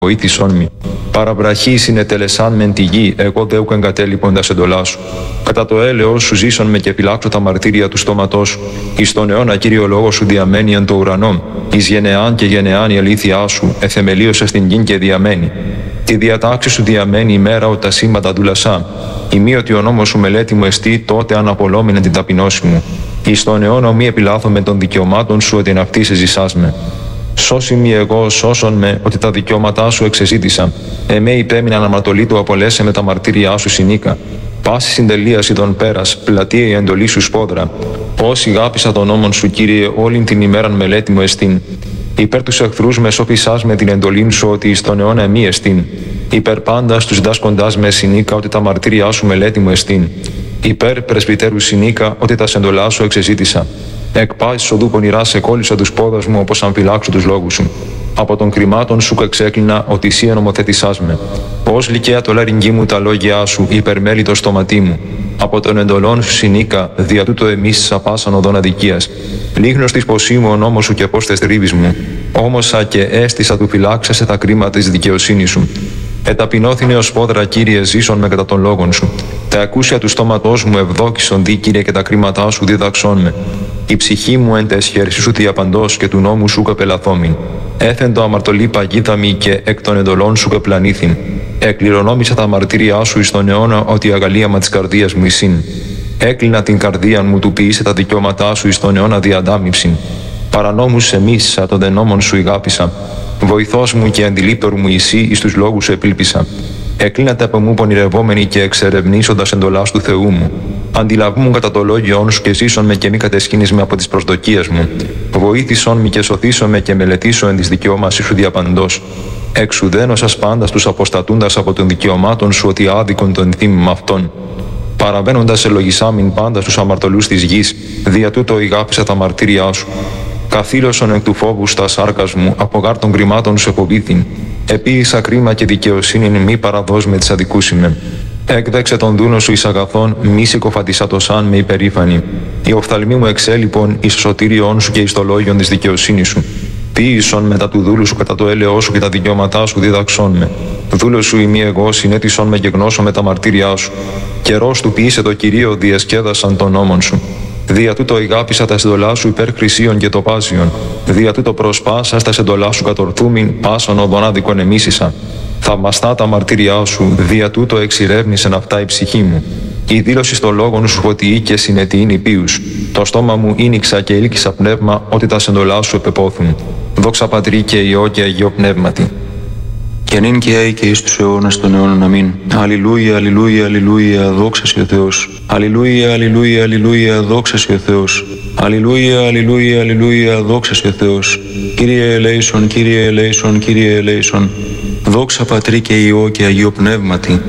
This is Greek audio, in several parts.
βοήθησόν μη. Παραβραχή συνετελεσάν μεν τη γη, εγώ δε ούκ εγκατέλειποντας εντολά σου. Κατά το έλεος σου ζήσον με και φυλάξω τα μαρτύρια του στόματός σου. Εις τον αιώνα Κύριο λόγος σου διαμένει εν το ουρανό. Εις γενεάν και γενεάν η αλήθειά σου, εθεμελίωσε στην γη και διαμένει. Τη διατάξη σου διαμένει ημέρα ότι τα σύμπαντα δούλασά. Ημίωτι ο νόμος σου μελέτη μου εστί, τότε αναπολόμηνε την ταπεινώση μου. Εις τον αιώνα μη επιλάθω με των δικαιωμάτων σου, ότι εν αυτοί σε ζησάς με. Σώσι μη εγώ, σώσον με, ότι τα δικαιώματά σου εξεζήτησα. Εμέ υπέμεινα αναμαρτωλή του απολέσαι με τα μαρτύρια σου συνήκα. Πάση συντελείαση των πέρας, πλατεία η εντολή σου σπόδρα. Όσοι γάπησα τον νόμον σου, Κύριε, όλην την ημέραν μελέτη μου εστίν. Υπέρ τους εχθρούς με σώπησάς με την εντολήν σου, ότι εις τον αιώνα μη εστίν. Υπέρ πάντας τους δάσκοντάς με συνήκα, ότι τα μαρτύρια σου μελέτη μου εστίν. Υπέρ πρεσβυτέρου συνήκα, ότι τα σεντολά σου εξεζήτησα. Εκ πάσης οδού πονηρά σε κόλλησα τους πόδας μου, όπως αν φυλάξω τους λόγους σου. Από των κρυμάτων σου εξέκλεινα, ότι εσύ ενομοθέτησάς με. Ως λυκαία το λαρυγγί μου τα λόγια σου, υπερμέλει το στόματί μου. Από των εντολών σου συνήκα, δια τούτο εμείς σαπάσαν οδόν αδικίας. Λίγνος της ποσή μου ο νόμος σου και πώς τε στρίβεις μου. Όμωσα και έστησα του φυλάξεσαι τα κρίματα της δικαιοσύνης σου. Εταπεινώθηνε ως πόδρα, Κύριε, ζήσον με κατά των λόγων σου. Τα ακούσια του στόματός μου ευδόκησον δι, Κύριε, και τα κρίματά σου διδαξών με. Η ψυχή μου εν τα εσχέρση σου διαπαντός και του νόμου σου καπελαθόμην. Έθεν το αμαρτωλή παγίδα μη και εκ των εντολών σου καπλανήθην. Εκληρονόμησα τα μαρτύρια σου εις τον αιώνα, ότι η αγαλίαμα της καρδίας μου εισήν. Έκλεινα την καρδία μου, του ποιήσε τα δικαιώματά σου εις τον αιώνα διαντάμιψην. Παρανόμους εμίσησα, των δενόμων σου ηγάπησα. Βοηθός μου και αντιλήπτορ μου εσύ, εις τους λόγους σου επήλπισα. Εκλίνατε από μου πονηρευόμενοι και εξερευνήσοντας εντολάς του Θεού μου. Αντιλαβούμουν κατά το λόγιόν σου και ζήσον με και μη κατεσχύνεις με από τις προσδοκίες μου. Βοήθησον με και σωθήσον με και μελετήσω εν της δικαιώμασης σου διαπαντός. Εξουδένωσας πάντα τους αποστατούντας από των δικαιωμάτων σου, ότι άδικον τον θύμημα αυτών. Παραβαίνοντας ελογισάμιν πάντα στους αμαρτωλούς της γης, δια τούτο ηγάπησα τα μαρτύρια σου. Καθήλωσον εκ του φόβου στα σάρκας μου, από γάρ των κρυμάτων σου εποβήθην. Επίησα κρίμα και δικαιοσύνη, μη παραδός με τις αδικούσιμε. Έκδεξε τον δούνο σου εις αγαθόν, μη συκοφατισάτωσαν με υπερήφανη. Η οφθαλμή μου εξέλιπον εις το σωτήριόν σου και εις το λόγιον της δικαιοσύνης σου. Ποίησον μετά του δούλου σου κατά το έλεό σου και τα δικαιώματά σου διδαξών με. Δούλο σου ημί εγώ, συνέτησον με και γνώσω με τα μαρτύρια σου. Καιρός του ποιήσε το Κυρίο, διασκέδασαν των νόμων σου. Δια τούτο ηγάπησα τα συντολά σου υπέρ χρυσίων και τοπάζιων. Δια τούτο προσπάσα στα συντολά σου κατορθούμην, πάσον οδον άδικον εμίσησα. Θαυμαστά τα μαρτύρια σου, δια τούτο εξηρεύνησεν αυτά η ψυχή μου. Η δήλωση στο λόγον σου φωτιή και συνετή είναι υπείους. Το στόμα μου ίνιξα και ήλκησα πνεύμα, ότι τα συντολά σου επεπόθουν. Δόξα Πατρί και Υιό και Αγίο Πνεύματι. Και νυν και αεί και εις τους αιώνας των αιώνων. Αμήν. Αλληλούια, αλληλούια, αλληλούια, δόξα σε ο Θεός. Αλληλούια, αλληλούια, αλληλούια, δόξα σε ο Θεός. Αλληλούια, αλληλούια, αλληλούια, δόξα σε ο Θεός. Κύριε ελέησον, Κύριε ελέησον, Κύριε ελέησον. Δόξα Πατρί και Υιό και Αγίο Πνεύματι.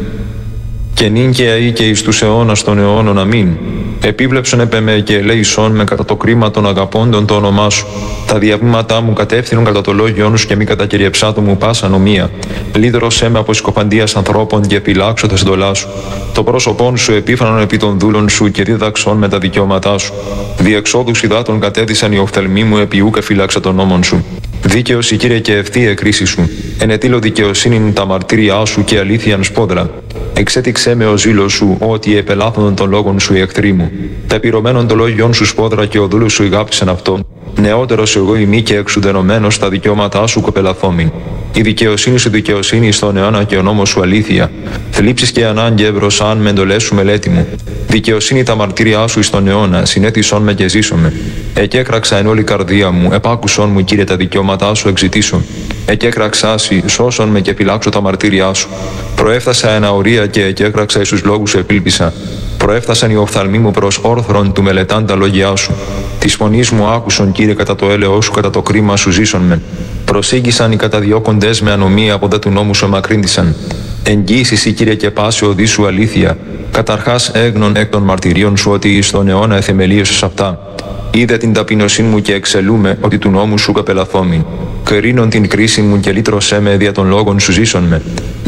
Και νυν και αεί και εις τους αιώνας των αιώνων. Αμήν. Επίβλεψον επ' εμέ και ελέησον με κατά το κρίμα των αγαπώντων το όνομά σου. Τα διαβήματά μου κατεύθυνον κατά το λόγιόν σου και μη κατακυριεψάτω μου πάσα νομία. Λύδρωσέ με από συκοφαντίας ανθρώπων και επιλάξω τα συντολά σου. Το πρόσωπόν σου επίφανον επί των δούλων σου και δίδαξον με τα δικαιώματά σου. Διεξόδους υδάτων κατέδυσαν οι οφθαλμοί μου, επί ούκ εφύλαξα των νόμων σου. Δίκαιος η Κύριε και ευθεία κρίση σου. Ενετήλω δικαιοσύνην τα μαρτύρια σου και αλήθειαν σπόδρα. Εξέτηξέ με ο ζήλος σου, ότι επελάθωνον των λόγων σου οι εχθροί μου. Τα επιρωμένων των λόγιών σου σπόδρα και ο δούλος σου ηγάπησαν αυτό. Νεότερος εγώ ημί και εξουδενωμένος τα δικαιώματά σου κοπελαθόμην. Η δικαιοσύνη σου δικαιοσύνη στον αιώνα και ο νόμος σου αλήθεια. Θλίψεις και ανάγκη ευρωσάν με εντολές σου μελέτη μου. Δικαιοσύνη τα μαρτύρια σου εις τον αιώνα, συνέτησον με και ζήσομαι. Εκέκραξα εν όλη καρδία μου, επάκουσον μου Κύριε τα δικαιώματά σου εξητήσω. Εκέκραξάσι, σώσον με και φυλάξω τα μαρτύρια σου. Προέφθασα εν αορία και εκέκραξα εις τους λόγους σου επήλπισα. Προέφθασαν οι οφθαλμοί μου προς όρθρον του μελετάν τα λόγια σου. Της φωνής μου άκουσον Κύριε κατά το έλεό σου, κατά το κρίμα σου ζήσον με. Προσήγησαν οι καταδιώκοντες με ανομία από δε του νόμου σου εμακρύνθησαν. Εγγύησης η Κύριε και πάση οδή σου αλήθεια. Καταρχάς έγνων εκ των μαρτυρίων σου ότι εις τον αιώνα εθεμελίωσες αυτά. Είδε την ταπεινωσή μου και εξελούμε ότι του νόμου σου καπελαθόμην. Κρίνον την κρίση μου και λύτρωσέ με δια των λόγων σου ζήσον με.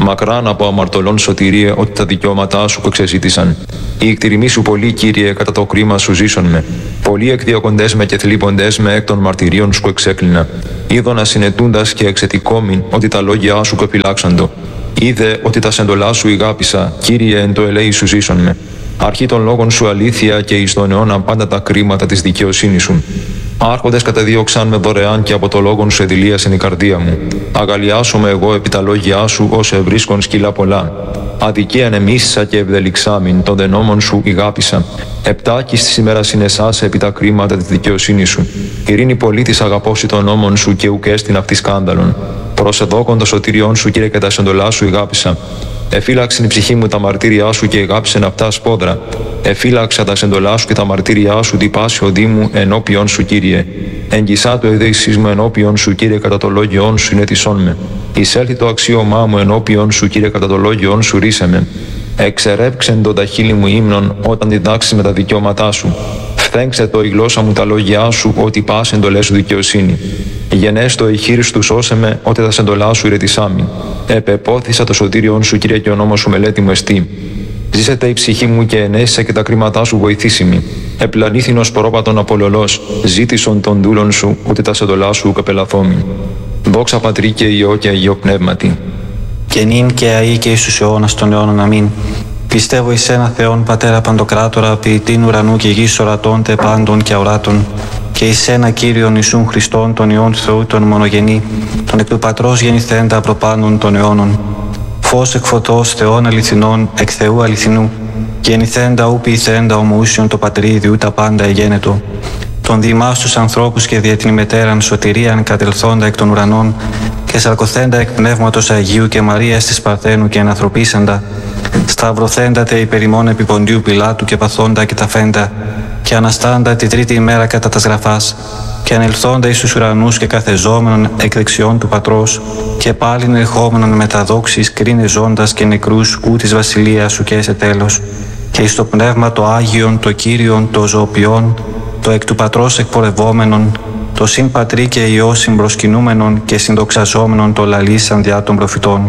Μακράν από αμαρτωλών σωτηρίε ότι τα δικαιώματά σου που εξεζήτησαν. Οι εκτιριμοί σου πολλοί, Κύριε, κατά το κρίμα σου ζήσον με. Πολλοί εκδιωκοντές με και θλίποντές με εκ των μαρτυρίων σου εξέκλεινα. Είδωνα συνετούντας και εξετικόμην ότι τα λόγια σου κοπηλάξαντο. Είδε ότι τα σεντολά σου ηγάπησα, Κύριε, εν το ελέη σου ζήσον με. Αρχή των λόγων σου αλήθεια και εις τον αιώνα πάντα τα κρίματα της δικαιοσύνης σου. Άρχοντες κατεδίωξαν με δωρεάν και από το λόγον σου εδηλίασεν η καρδία μου. Αγαλιάσομαι εγώ επί τα λόγια σου ως ευρίσκον σκυλά πολλά. Αδικία ανεμίσσα και ευδελιξάμιν, των δε νόμων σου ηγάπησα. Επτάκης της ημέρας συνεσάσε επί τα κρίματα της δικαιοσύνης σου. Ειρήνη πολίτης αγαπώσει των νόμων σου και ουκ έστιν αυτή σκάνδαλον. Προσεδόκον το σωτήριόν σου, Κύριε, και τα σεντολά σου ηγάπησα. Εφύλαξεν η ψυχή μου τα μαρτύρια σου και ηγάψεν αυτά σπόδρα. Εφύλαξα τα σεντολά σου και τα μαρτύρια σου, τυπάσει οδύ μου ενώπιον σου, Κύριε. Εγγισά το εδέησής μου ενώπιον σου, Κύριε, κατά το λόγιόν σου συνέτησόν με. Εισέλθει το αξίωμά μου ενώπιον σου, Κύριε, κατά το λόγιόν σου ρίσε με. Εξερέψεν το τα χείλη μου ύμνον όταν διδάξεις με τα δικαιώματά σου. Φθέγξε το η γλώσσα μου τα λόγια σου, ότι πας εντολές σου δικαιοσύνη. Γενέστο η χείρις του σώσε με, ότι τα σεντολά σου ηρετισάμι. Επεπόθησα το σωτήριον σου, Κύριε, και ο νόμος σου μελέτη μου εστί. Ζήσεται η ψυχή μου και ενέσσε και τα κρίματά σου βοηθήσιμη. Επλανήθηνος πρόπατον απολολός, ζήτησον των δούλων σου, ότι τα σεντολά σου καπελαθόμη. Δόξα Πατρί και Υιό και Αγίο Πνεύματι. Και νυν και αεί και εις τους αιώνας των αιώνων. Αμήν. Πιστεύω εις ένα Θεόν Πατέρα Παντοκράτορα, ποιητήν ουρανού και γης ορατών τε πάντων και αοράτων, και εις ένα Κύριον Ιησούν Χριστόν, τον Υιόν Θεού, τον μονογενή, τον εκ του Πατρός γεννηθέντα προπάντων των αιώνων. Φως εκ φωτός Θεών αληθινών, εκ Θεού αληθινού, γεννηθέντα ου ποιηθέντα ομοούσιον το Πατρίδι, τα πάντα εγένετο. Τον διημάς τους ανθρώπους και δια την ημετέραν σωτηρίαν κατελθόντα εκ των ουρανών, και σαρκωθέντα εκ Πνεύματος Αγίου και Μαρίας της Παρθένου και ανθρωπίσαντα, σταυρωθέντα τε υπερημών επί Ποντίου Πιλάτου και παθόντα και ταφέντα, και αναστάντα τη τρίτη ημέρα κατά τας γραφάς, και ανελθόντα εις τους ουρανούς και καθεζόμενον εκ δεξιών του Πατρός, και πάλιν ερχόμενον με τα δόξης κρίνε ζώντας και νεκρούς ου της βασιλείας σου και σε τέλος, και εις το Πνεύμα το Άγιον, το Κύριον, το ζωοποιόν, το εκ του Πατρός εκπορευόμενον, το συν Πατρί και Υιό συμπροσκυνούμενον και συνδοξαζόμενον το λαλήσαν διά των προφητών.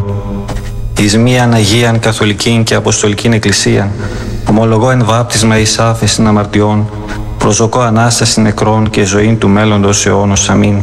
Εις μίαν Αγίαν Καθολικήν και Αποστολικήν Εκκλησίαν, ομολογώ εν βάπτισμα εις άφεσιν αμαρτιών, προσδοκώ Ανάσταση νεκρών και ζωήν του μέλλοντος αιώνος. Αμήν.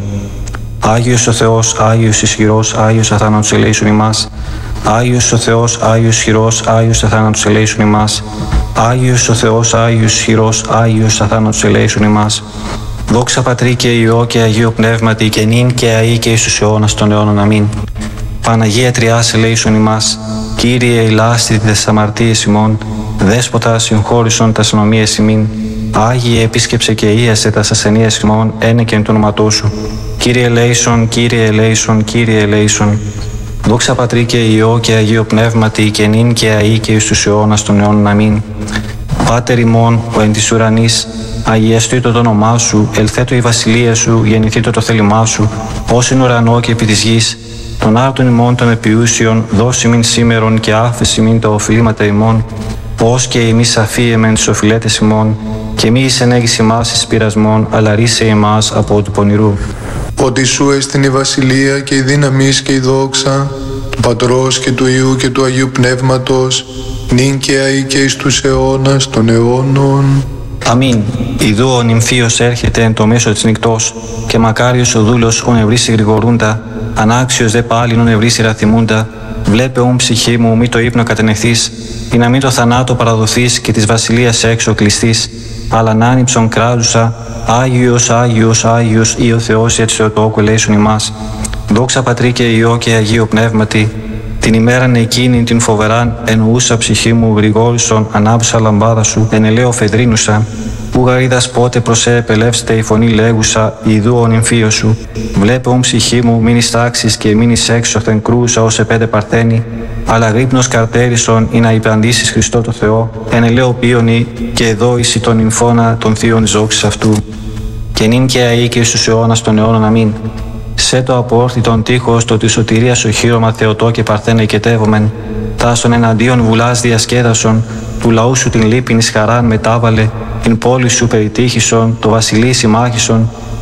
Άγιος ο Θεός, Άγιος ισχυρός, Άγιος αθάνατος ελέησον ημάς. Άγιος ο Θεός, Άγιος ισχυρός, Άγιος αθάνατος ελέησον ημάς. Άγιος ο Θεός, Άγιος ισχυρός, Άγιος αθάνατος ελέησον ημάς. Δόξα Πατρί και Υιό και Αγίο Πνεύματι, και νυν και αεί και εις τους αιώνας των αιώνων. Αμήν. Παναγία Τριάς ελέησον ημάς. Κύριε ηλάστη τες αμαρτίες ημών, Δέσποτα συγχώρησον τας νομίες ημίν. Άγιε επίσκεψε και ίασε τας ασθενείας ημών, ένεκεν το όνοματό σου. Κύριε ελέησον, Κύριε ελέησον, Κύριε ελέησον. Δόξα Πατρί και Υιό και Αγίο Πνεύματι, και νυν και αεί και εις τους αιώνας των αιώνων. Αμήν. Πάτερ ημών, ο εν της ουρανής, αγιαστήτω το όνομά σου, ελθέτω η βασιλεία σου, γεννηθήτω το θέλημά σου, ως εν ουρανό και επί της γης. Των άρτων ημών των επιούσιων, δώσει μην σήμερον και άφεση μην τα οφειλήματα ημών, ως και εμείς αφίεμεν τους οφειλέτες ημών, και μη εις ενέγεις ημάς εις πειρασμών, αλλά ρίσε ημάς από του πονηρού. Ότι σου έστειν η βασιλεία και η δύναμις και η δόξα, του Πατρός και του Υιού και του Αγίου Πνεύματος, νυν και αεί και εις τους αιώνας των αιώνων. Αμήν. Ιδού ο νυμφίος έρχεται εν το μέσο της νυχτός, και μακάριος ο δούλος ον ευρύσει γρηγορούντα, ανάξιος δε πάλιν ον ευρύσει ραθυμούντα. Βλέπε ον ψυχή μου, μη το ύπνο κατενεχθείς, ή να μην το θανάτο παραδοθείς και της βασιλείας έξω κλειστείς, αλλά να άνυψον κράζουσα, Άγιος, Άγιος, Άγιος, ή ο Θεός έτσι το όκου ελέησον ημάς. Δόξα Πατρί και Υιό και Αγίο Πνεύματι, την ημέραν εκείνη την φοβεράν εννοούσα ψυχή μου γρηγόρησον ανάψα λαμπάδα σου, εν ελαίο φεδρίνουσα, που γαρίδας πότε προσέ επελεύσετε η φωνή λέγουσα, ιδού ο νυμφίο σου. Βλέπε ον ψυχή μου, μην εις τάξεις και μην εις έξωθεν κρούσα ως επέντε παρθένη, αλλά γρύπνος καρτέρισον ή να υπαντήσεις Χριστό το Θεό, εν ελαίο πίονι και εδώ εις τον νυμφώνα των θείων ζώξης αυτού. Και νυν και αεί και εις τους αιώνας των αιώνων. Αμήν. Σε το απόρθητον τείχος το της σωτηρίας οχύρωμα Θεοτό και Παρθένε οικετεύομεν, τάσον εναντίον βουλάς διασκέδασον, του λαού σου την λύπην εις χαράν μετάβαλε, την πόλη σου περιτύχησον, το βασιλεί συμμάχησον,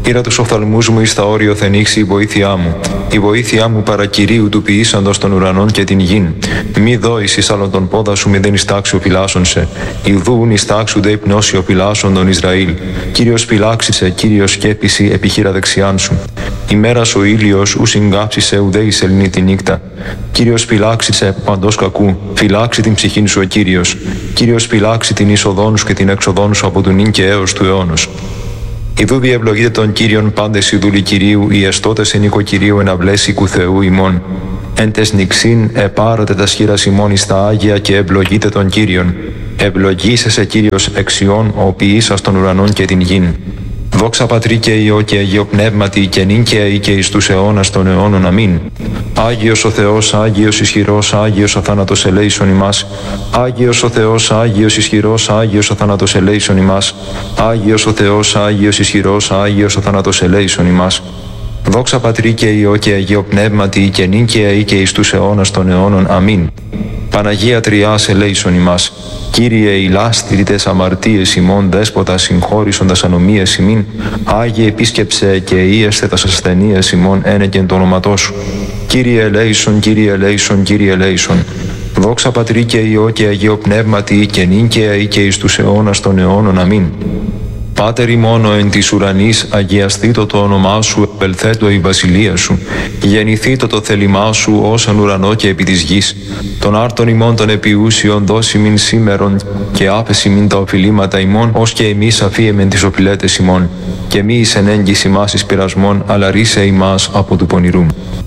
Ήρα τους οφθαλμούς μου εις τα όριο θενήξει η βοήθειά μου. Η βοήθειά μου παρά Κυρίου του ποιήσαντος των ουρανών και την γην. Μη δώεις εις άλλον τον πόδα σου μηδέν εις τάξιο φυλάσσον σε. Ιδούν εις τάξου δε υπνώσιο φυλάσσον τον Ισραήλ. Κύριος φυλάξισε, Κύριος σκέπιση επιχείρα δεξιάν σου. Ημέρας ο ήλιος ου συγκάψισε ουδέ η σεληνή τη νύχτα. Κύριος φυλάξισε παντός κακού. Φυλάξει την ψυχήν σου ο Κύριος. Κύριος φυλάξει την είσοδόν σου και την έξοδόν σου από του νυν και έως του αιώνος. Ιδού διευλογείτε τον Κύριον πάντες οι δούλοι Κυρίου, οι εστώτες εν οίκο Κυρίου εναυλές οίκου Θεού ημών. Εν τες νυξήν επάρατε τα σχήρας ημών εις τα Άγια και ευλογείτε τον Κύριον. Ευλογήσεσαι Κύριος εξιών, ο ποιήσας των ουρανών και την γην. Δόξα Πατρί και Υιό και Αγίο Πνεύματι και νυν και αεί και εις τους αιώνας των αιώνων. Αμήν. Άγιος ο Θεός, Άγιος ισχυρός, Άγιος αθάνατος ελέησον ημάς. Άγιος ο Θεός, Άγιος ισχυρός, Άγιος αθάνατος ελέησον ημάς. Άγιος ο Θεός, Άγιος ισχυρός, Άγιος αθάνατος ελέησον ημάς. Δόξα Πατρί και Υιό και Αγίο Πνεύματι και νυν και αεί και εις τους αιώνας των αιώνων. Αμήν. Παναγία Τριάς ελέησον ημάς. Κύριε ηλάστηρητες αμαρτίες ημών, δέσποτα συγχώρησοντας ανομίες ημίν, Άγιε επίσκεψε και ήεστε τας ασθενείες ημών ένεκεν το όνοματό σου. Κύριε ελέησον, Κύριε ελέησον, Κύριε ελέησον. Δόξα Πατρί και Υιό και Αγίο Πνεύματι και νυν και αεί και εις τους αιώνας των αιώνων. Αμήν. Πάτερ ημών εν της ουρανής, αγιαστήτω το όνομά σου, επελθέτω η βασιλεία σου. Γεννηθήτω το θέλημά σου, όσαν ουρανό και επί της γης. Των άρτων ημών των επιούσιων δώσει μην σήμερον, και άφεση μην τα οφειλήματα ημών, ως και εμείς αφίεμεν τις οφειλέτες ημών. Και μη εις ενέγγιση μας εις πειρασμών, αλλά ρίσε ημάς από του πονηρού.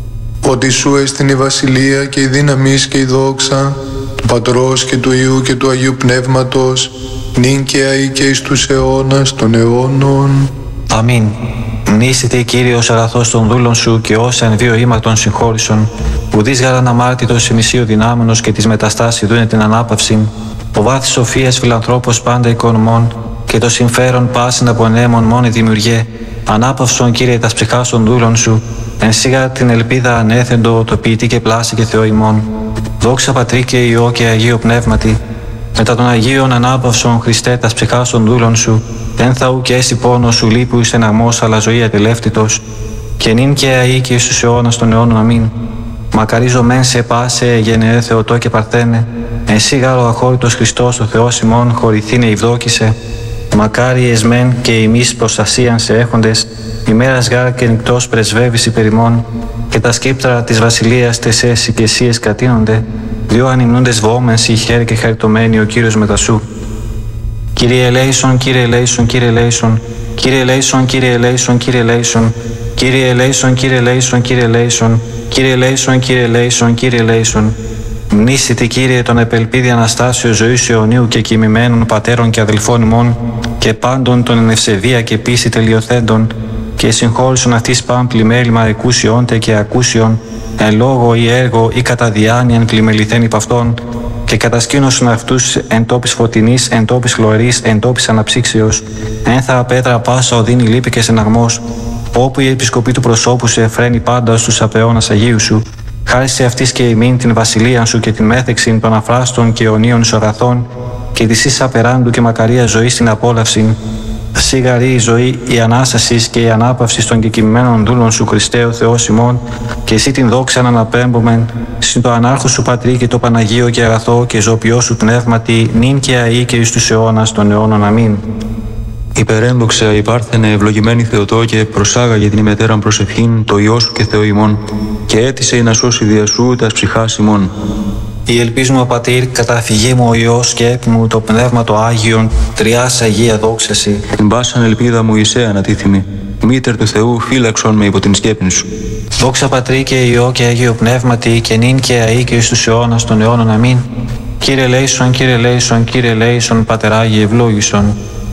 Ότι σου έστειν η βασιλεία και η δύναμις και η δόξα, του Πατρός και του Υιού και του Αγίου Πνεύματος, νυν και αεί και εις τους αιώνας των αιώνων. Αμήν. Μνήσεται Κύριος αγαθός των δούλων σου και όσα εν δύο ήμαρτον συγχώρησον, ουδείς γαραν αμάρτητος ημισίου δυνάμενος και της μεταστάσης δούνε την ανάπαυση, ο βάθης σοφίας φιλανθρώπος πάντα οικονομών και το συμφέρον πάσιν από ενέμων μόνη δημιουργέ, ανάπαυσον Κύριε τας ψυχάς των δούλων σου, εν σίγα την ελπίδα ανέθεντο το ποιητή και πλάση και Θεό ημών. Δόξα Πατρί και Υιό και Αγίο Πνεύματι, μετά των Αγίων ανάπαυσον Χριστέ τας ψυχάς των δούλων σου, εν θα ου και έσυ πόνος σου λείπου εις εναγμός αλλά ζωή ατελεύτητος, και νυν και αεί και εις τους αιώνας των αιώνων. Αμήν. Μακαρίζω μεν σε πάσε γενεέ Θεοτό και Παρθένε, εσύ γάρο αχώρητος Χριστός ο Θεός ημών χωρηθήνε ευδόκησε, μακάρι εσμέν και ημείς προστασίαν σε έχοντες, ημέρας γάρ και νυκτός πρεσβεύεις υπερ ημών, και τα σκύπτρα της βασιλείας τεσές και εσύ εσκατίνονται, δύο ανυμνούντες βόμενς η χέρι και χαριτωμένοι ο Κύριος μετασού. Κύριε ελέησον, Κύριε ελέησον, Κύριε ελέησον, Κύριε ελέησον, Κύριε ελέησον, Κύριε ελέησον, Κύριε ελέησον, Κύριε ελέησον, Κύριε ελέησον, Κύριε ελέησον, Κύριε ελέησον, Κύριε ελέησον. Μνήσιτε Κύριε τον επελπίδη Αναστάσιο ζωής αιωνίου και κοιμημένων πατέρων και αδελφών ημών και πάντων των εν ευσεβία και πίστη τελειοθέντων, και συγχώρησον αυτής παν πλημέλημα εκούσιόντε και ακούσιον, εν λόγω ή έργο ή κατά διάνοιαν πλημεληθέν υπ' αυτών, και κατασκήνωσον αυτούς εν τόπης φωτεινής, εν τόπης χλωρής, εν τόπης αναψύξεως, ένθα πέτρα πάσα οδύνη λύπη και στεναγμός, όπου η επισκοπή του προσώπου σου εφραίνει πάντα στους απαιώνας Αγίου σου, χάρη σε αυτής και ημίν την βασιλεία σου και την μέθεξην των αφράστων και αιωνίων σου αγαθών, και της εις απεράντου και μακαρία ζωή στην απόλαυση. Σίγαρη η ζωή, η ανάσταση και η ανάπαυση των κεκοιμημένων δούλων σου, Χριστέ ο Θεός ημών, και εσύ την δόξα να αναπέμπομεν, συν το ανάρχο σου Πατρί και το Παναγίο και αγαθό και ζωοποιό σου πνεύματι, νυν και αεί και εις τους αιώνας των αιώνων. Αμήν. Υπερένδοξα υπάρθενε ευλογημένη Θεοτό και προσάγαγε την ημετέραν προσευχήν το Υιό σου και Θεό ημών, και έτησε να σώσει δια σου τας ψυχάς ημών. Η ελπίζουμε ο Πατήρ, καταφυγή μου ο Υιός και έπι μου το Πνεύμα το Άγιον, τριάς Αγία δόξαση. Την πάσαν ελπίδα μου εισέ ανατίθυμη, μήτερ του Θεού φύλαξον με υπό την σκέπην σου. Δόξα Πατρί και Υιό και Αγίο Πνεύματι, και νυν και αεί και εις τους αιώνας των αιώνων. Αμήν. Κύριε ελέησον, Κύριε ελέησον, Κύριε ελέησον, Πατεράγιε ευλόγησον.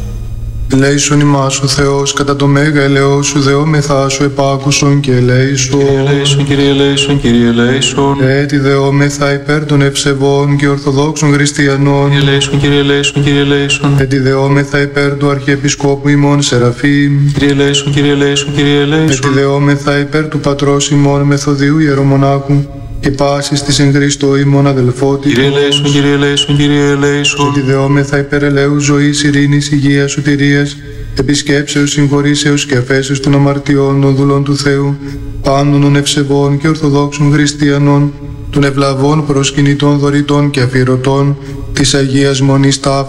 Ελέησον ημάς ο Θεός, κατά το μέγα ελεό σου δεόμεθά σου επάκουσον και ελέησον. Κύριε ελέησον, Κύριε ελέησον, Κύριε ελέησον. Έτσι δεόμεθα υπέρ των ευσεβών και ορθοδόξων χριστιανών. Κύριε ελέησον, Κύριε ελέησον, Κύριε ελέησον. Έτσι δεόμεθα υπέρ του Αρχιεπισκόπου ημών Σεραφείμ. Κύριε ελέησον, Κύριε ελέησον, Κύριε ελέησον. Έτσι δεόμεθα υπέρ του Πατρός ημών Μεθοδίου Ιερομονάχου και πάσης της εν Χριστώ ημών αδελφότητος. Κύριε ελέησον, Κύριε ελέησον, Κύριε ελέησον. Έτσι δεόμεθα υπέρ ελέου ζωής, ειρήνης, υγείας, σωτηρίας επισκέψεως, συγχωρήσεως και αφέσεως των αμαρτιών των δούλων του Θεού, πάντων των ευσεβών και ορθοδόξων χριστιανών, των ευλαβών προσκυνητών δωρητών και αφιερωτών της Αγίας Μονής Τάφου